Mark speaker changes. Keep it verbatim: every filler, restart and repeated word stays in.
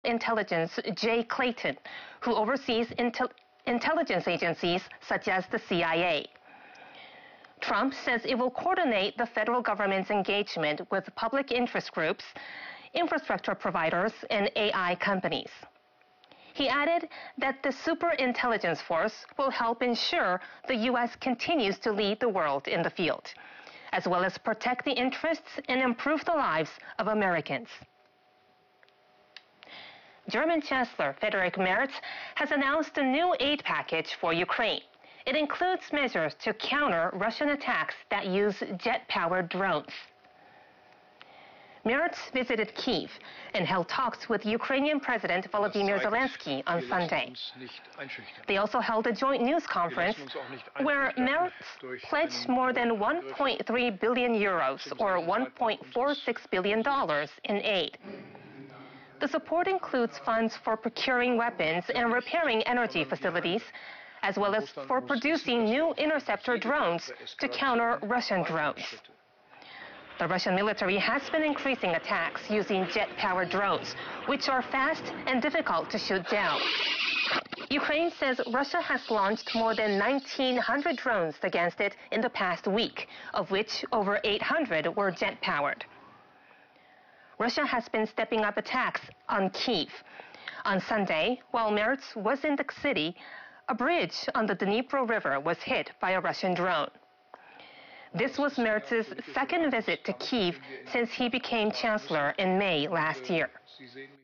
Speaker 1: Intelligence Jay Clayton, who oversees intel- intelligence agencies such as the C I A. Trump says it will coordinate the federal government's engagement with public interest groups, infrastructure providers, and A I companies. He added that the Superintelligence Force will help ensure the U S continues to lead the world in the field, as well as protect the interests and improve the lives of Americans. German Chancellor Friedrich Merz has announced a new aid package for Ukraine. It includes measures to counter Russian attacks that use jet-powered drones. Merz visited Kyiv and held talks with Ukrainian President Volodymyr Zelensky on Sunday. They also held a joint news conference where Merz pledged more than one point three billion euros or one point four six billion dollars in aid. The support includes funds for procuring weapons and repairing energy facilities, as well as for producing new interceptor drones to counter Russian drones. The Russian military has been increasing attacks using jet-powered drones, which are fast and difficult to shoot down. Ukraine says Russia has launched more than nineteen hundred drones against it in the past week, of which over eight hundred were jet-powered. Russia has been stepping up attacks on Kyiv. On Sunday, while Merz was in the city, a bridge on the Dnipro River was hit by a Russian drone. This was Merz's second visit to Kyiv since he became chancellor in May last year.